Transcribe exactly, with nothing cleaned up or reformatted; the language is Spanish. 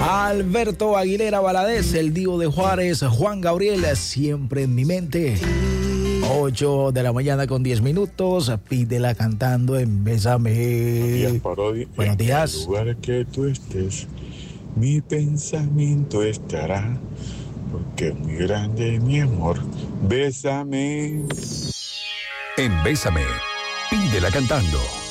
Alberto Aguilera Valadez, el Divo de Juárez, Juan Gabriel, siempre en mi mente. ocho de la mañana con diez minutos, pídela cantando en Bésame. Buenos días. En el lugar que tú estés, mi pensamiento estará, porque es muy grande mi amor. Bésame. En Bésame, pídela cantando.